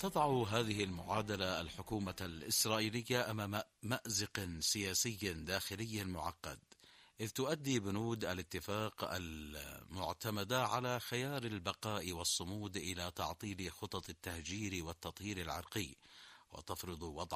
تضع هذه المعادلة الحكومة الإسرائيلية أمام مأزق سياسي داخلي معقد، إذ تؤدي بنود الاتفاق المعتمدة على خيار البقاء والصمود إلى تعطيل خطط التهجير والتطهير العرقي، وتفرض وضع